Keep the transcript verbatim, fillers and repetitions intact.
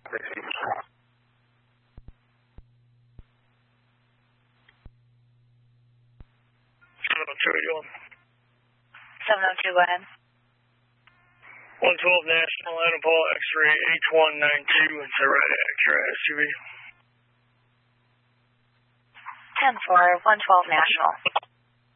seven oh two, how you doing? seven oh two, go ahead. one twelve National, Adam Paul, X-ray H one nine two, inside right Acura S U V. ten four, one twelve National.